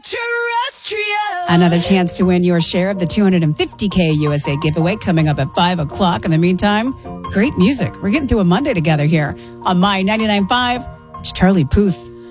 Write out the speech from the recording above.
Extraterrestrial. Another chance to win your share of the $250K USA giveaway coming up at 5 o'clock. In the meantime, great music. We're getting through a Monday together here on My 99.5. It's Charlie Puth.